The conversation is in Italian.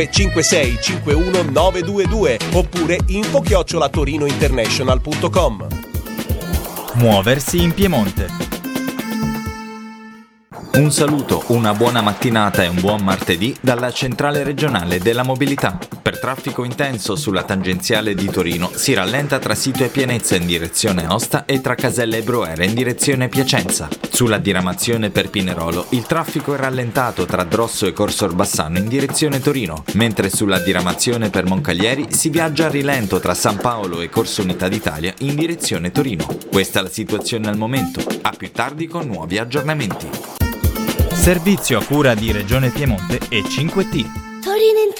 56 51 922 oppure info@torinointernational.com. Muoversi in Piemonte. Un saluto, una buona mattinata e un buon martedì dalla centrale regionale della mobilità. Per traffico intenso sulla tangenziale di Torino si rallenta tra Sito e Pienezza in direzione Aosta e tra Caselle e Broera in direzione Piacenza. Sulla diramazione per Pinerolo il traffico è rallentato tra Drosso e Corso Orbassano in direzione Torino, mentre sulla diramazione per Moncalieri si viaggia a rilento tra San Paolo e Corso Unità d'Italia in direzione Torino. Questa è la situazione al momento. A più tardi con nuovi aggiornamenti. Servizio a cura di Regione Piemonte e 5T. Torino